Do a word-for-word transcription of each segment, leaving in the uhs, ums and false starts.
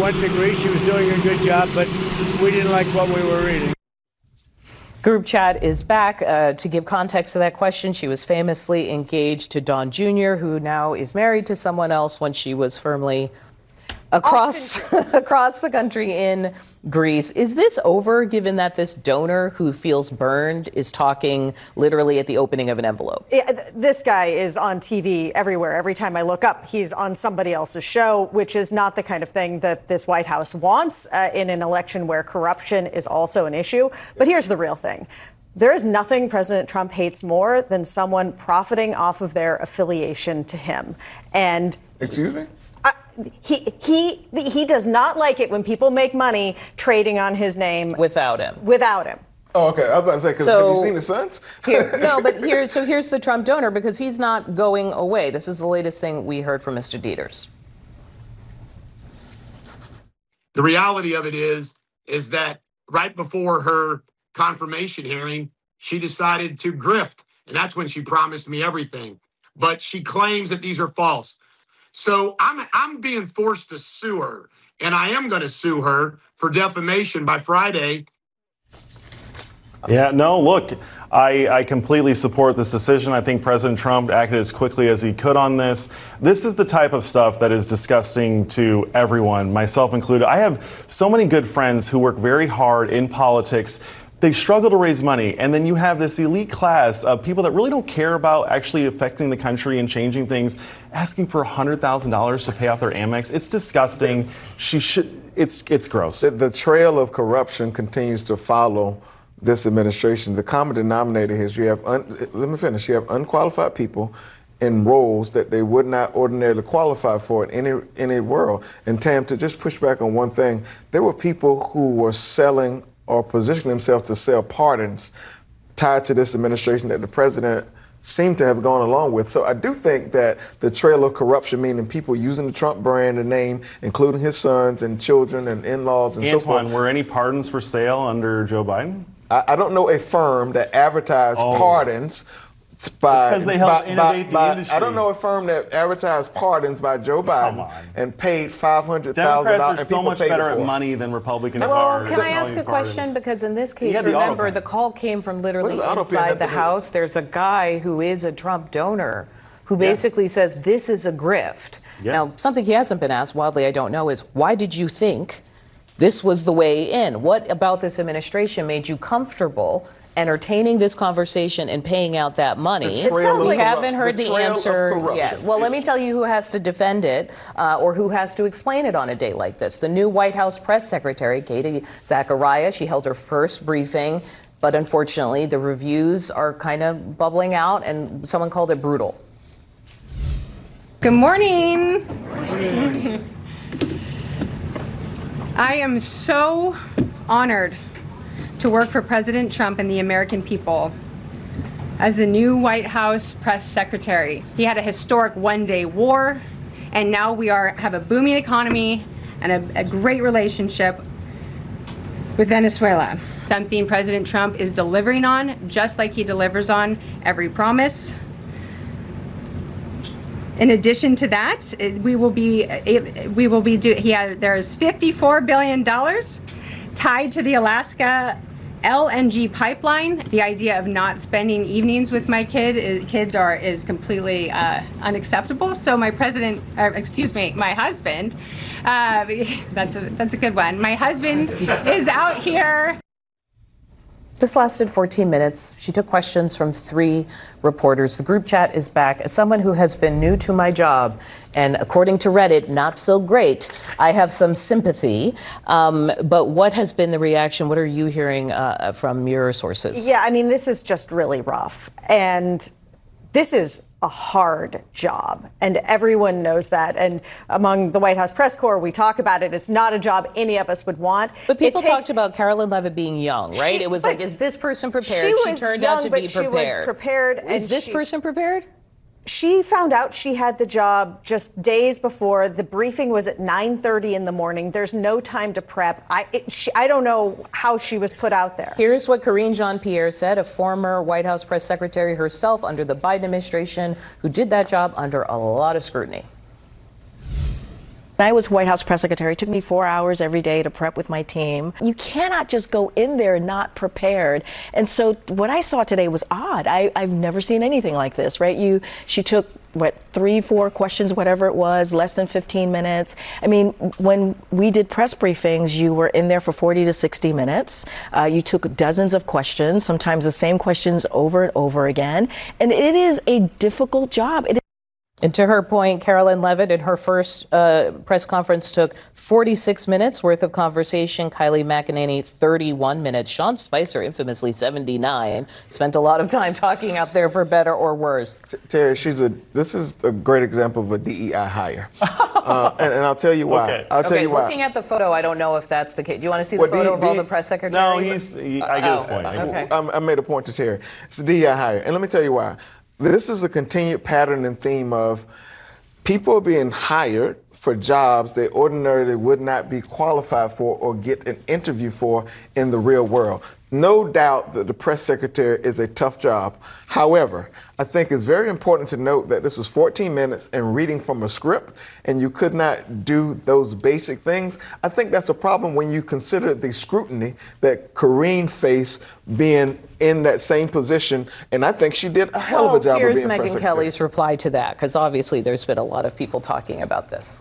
went to Greece. She was doing a good job, but we didn't like what we were reading. Group chat is back. Uh, to give context to that question, she was famously engaged to Don Junior, who now is married to someone else when she was firmly across across the country in Greece. Is this over, given that this donor who feels burned is talking literally at the opening of an envelope? Yeah, this guy is on T V everywhere. Every time I look up, he's on somebody else's show, which is not the kind of thing that this White House wants uh, in an election where corruption is also an issue. But here's the real thing. There is nothing President Trump hates more than someone profiting off of their affiliation to him. And excuse me? He he he does not like it when people make money trading on his name without him. Without him. Oh, okay. I was about to say, because so, have you seen the Suns? here, no, but here, so here's the Trump donor, because he's not going away. This is the latest thing we heard from Mister Dieters. The reality of it is, is that right before her confirmation hearing, she decided to grift, and that's when she promised me everything. But she claims that these are false. So I'm I'm being forced to sue her, and I am going to sue her for defamation by Friday. Yeah, no, look, I, I completely support this decision. I think President Trump acted as quickly as he could on this. This is the type of stuff that is disgusting to everyone, myself included. I have so many good friends who work very hard in politics. They struggle to raise money, and then you have this elite class of people that really don't care about actually affecting the country and changing things, asking for one hundred thousand dollars to pay off their Amex. It's disgusting. She should. It's it's gross. The, the trail of corruption continues to follow this administration. The common denominator is you have. Un, let me finish. You have unqualified people in roles that they would not ordinarily qualify for in any any world. And Tam, to just push back on one thing, there were people who were selling or position themselves to sell pardons tied to this administration that the president seemed to have gone along with. So I do think that the trail of corruption, meaning people using the Trump brand and name, including his sons and children and in-laws and Antoine, so forth. Were any pardons for sale under Joe Biden? I, I don't know a firm that advertised oh. pardons by, because they help by, innovate by, the by, industry. I don't know a firm that advertised pardons by Joe Biden and paid five hundred thousand dollars. Democrats are so much better at money than Republicans well, are. Can I ask a question? Pardons. Because in this case, the remember, the call came from literally inside the House. There's a guy who is a Trump donor who basically yeah. says this is a grift. Yeah. Now, something he hasn't been asked, wildly I don't know, is why did you think this was the way in? What about this administration made you comfortable entertaining this conversation and paying out that money? We like haven't heard the, the answer yet. Well, let me tell you who has to defend it uh, or who has to explain it on a day like this. The new White House press secretary, Katie Zachariah. She held her first briefing, but unfortunately the reviews are kind of bubbling out, and someone called it brutal. Good morning. I am so honored to work for President Trump and the American people as the new White House press secretary. He had a historic one-day war, and now we are have a booming economy and a, a great relationship with Venezuela. Something President Trump is delivering on, just like he delivers on every promise. In addition to that, we will be we will be do. He has, there is fifty-four billion dollars tied to the Alaska L N G pipeline. The idea of not spending evenings with my kid is, kids are is completely uh, unacceptable. So my president, uh, excuse me, my husband, uh, that's a that's a good one. My husband is out here. This lasted fourteen minutes. She took questions from three reporters. The group chat is back. As someone who has been new to my job, and according to Reddit, not so great, I have some sympathy. Um, but what has been the reaction? What are you hearing uh, from your sources? Yeah, I mean, this is just really rough. And this is a hard job, and everyone knows that. And among the White House press corps, we talk about it. It's not a job any of us would want. But people takes, talked about Carolyn Levitt being young, right? She, it was like, is this person prepared? She, she was turned young, out to but be she prepared. was prepared. Is and this she, person prepared? She found out she had the job just days before. The briefing was at nine thirty in the morning. There's no time to prep. I it, she, I don't know how she was put out there. Here's what Karine Jean-Pierre said, a former White House press secretary herself under the Biden administration, who did that job under a lot of scrutiny. I was White House press secretary. It took me four hours every day to prep with my team. You cannot just go in there not prepared. And so what I saw today was odd. I, I've never seen anything like this, right? You, she took, what, three, four questions, whatever it was, less than fifteen minutes. I mean, when we did press briefings, you were in there for forty to sixty minutes. Uh, you took dozens of questions, sometimes the same questions over and over again. And it is a difficult job. It And to her point, Carolyn Levitt in her first uh, press conference took forty-six minutes worth of conversation. Kylie McEnany, thirty-one minutes. Sean Spicer, infamously seventy-nine, spent a lot of time talking out there for better or worse. Terry, she's a. This is a great example of a D E I hire, uh, and, and I'll tell you why. Okay. I'll tell okay, you why. Looking at the photo, I don't know if that's the case. Do you want to see the Well, photo D- of all D- the press secretaries? No, he's. He, I get his Oh, point. okay. I, I made a point to Terry. It's a D E I hire, and let me tell you why. This is a continued pattern and theme of people being hired for jobs they ordinarily would not be qualified for or get an interview for in the real world. No doubt that the press secretary is a tough job. However, I think it's very important to note that this was fourteen minutes and reading from a script, and you could not do those basic things. I think that's a problem when you consider the scrutiny that Karine faced being in that same position, and I think she did a hell well, of a job of here's being press Megyn secretary. Kelly's reply to that, because obviously there's been a lot of people talking about this.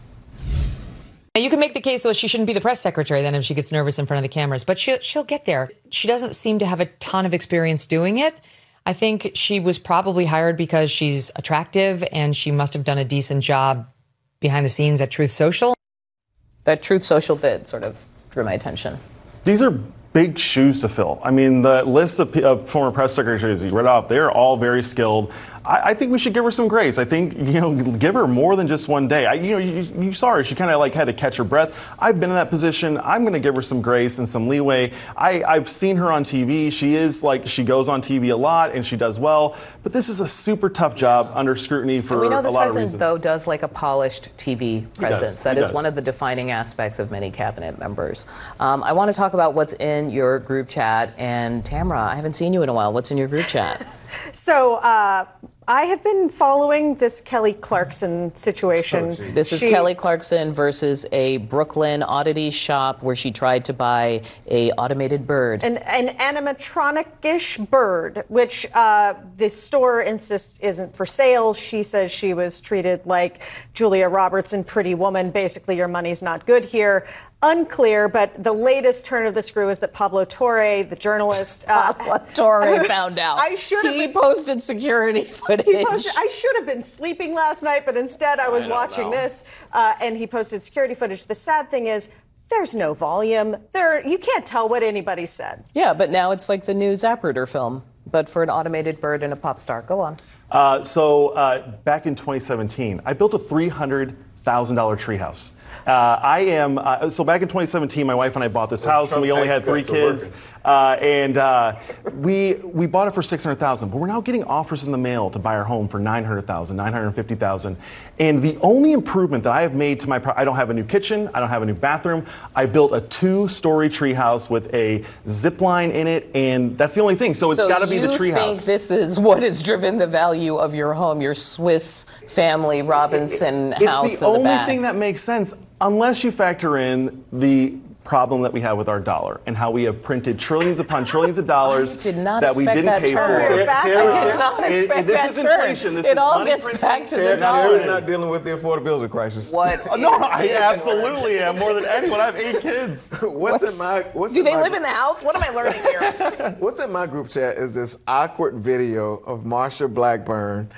You can make the case, though, she shouldn't be the press secretary then if she gets nervous in front of the cameras. But she'll, she'll get there. She doesn't seem to have a ton of experience doing it. I think she was probably hired because she's attractive and she must have done a decent job behind the scenes at Truth Social. That Truth Social bid sort of drew my attention. These are big shoes to fill. I mean, the list of, of former press secretaries you read off, they're all very skilled. I, I think we should give her some grace. I think, you know, give her more than just one day. I, you know, you, you saw her. She kind of like had to catch her breath. I've been in that position. I'm going to give her some grace and some leeway. I, I've seen her on T V. She is like, she goes on T V a lot and she does well. But this is a super tough job under scrutiny for a lot of reasons. We know this president, though, does like a polished T V presence. That He is does. one of the defining aspects of many cabinet members. Um, I want to talk about what's in your group chat. And Tamara, I haven't seen you in a while. What's in your group chat? So uh, I have been following this Kelly Clarkson situation. Oh, this is She- Kelly Clarkson versus a Brooklyn oddity shop where she tried to buy a automated bird. An, an animatronic-ish bird, which uh, the store insists isn't for sale. She says she was treated like Julia Roberts in Pretty Woman. Basically, your money's not good here. Unclear, but the latest turn of the screw is that Pablo Torre, the journalist, uh, Pablo Torre found out. I should have He been, posted security footage. he posted, I should have been sleeping last night, but instead I was I don't watching know. this, uh, and he posted security footage. The sad thing is, there's no volume. There, you can't tell what anybody said. Yeah, but now it's like the new Zapruder film, but for an automated bird and a pop star. Go on. Uh, so uh, back in twenty seventeen, I built a three hundred thousand dollars treehouse. Uh, I am, uh, so back in twenty seventeen, my wife and I bought this house and we only had three kids. Uh, and uh, we we bought it for six hundred thousand dollars, but we're now getting offers in the mail to buy our home for nine hundred thousand dollars, nine hundred fifty thousand dollars. And the only improvement that I have made to my, pro- I don't have a new kitchen, I don't have a new bathroom. I built a two-story treehouse with a zip line in it, and that's the only thing. So it's got to be the you think treehouse. this is what has driven the value of your home, your Swiss Family Robinson It's house the in the only back? thing that makes sense, unless you factor in the problem that we have with our dollar and how we have printed trillions upon trillions of dollars I did not that we expect didn't that pay turn. for. We're back Terry- to I it. did not it- expect this that is turn. inflation. This it is all money gets printing. back to the Terry, dollar. Terry's not dealing with the affordability crisis. What? Oh, no, I absolutely am more than anyone. I have eight kids. What's, in my what's Do in they my, live in the house? What am I learning here? What's in my group chat is this awkward video of Marsha Blackburn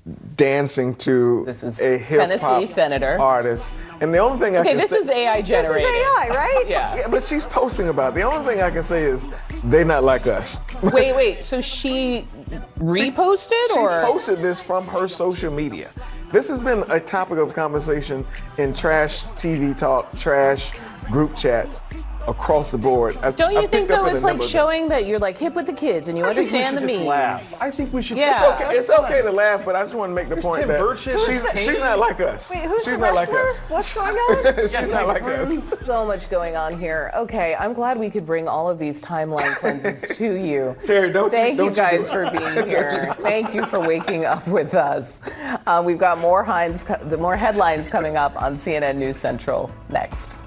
dancing to This is a hip Tennessee hop senator. artist. And the only thing I Okay, can this say is A I This is generated. A I, right? Yeah. Yeah, but she's posting about it. The only thing I can say is they not like us. Wait, wait. So she reposted She or? posted this from her social media. This has been a topic of conversation in trash T V talk, trash group chats across the board. I, Don't you I think, picked up though, on it's a like number of showing that you're like hip with the kids and you I think we understand the should just memes? laugh. I think we should. Yeah. It's okay, it's okay to laugh, but I just want to make the There's point Tim that Burchett, she's, there's she's not like us. Wait, who's she's the not like wrestler? us. What's going on? She's not like us. So much going on here. Okay, I'm glad we could bring all of these timeline cleanses to you. Terry, don't you- Thank don't you you guys do it. for being here. Thank you for waking up with us. Uh, we've got more, Heinz, more headlines coming up on C N N News Central next.